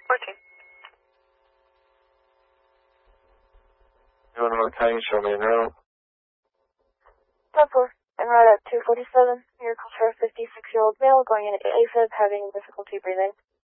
14. You want to Italian, show me a route. 10-4, en route at 247, vehicle for a 56-year-old male going in AFib, having difficulty breathing.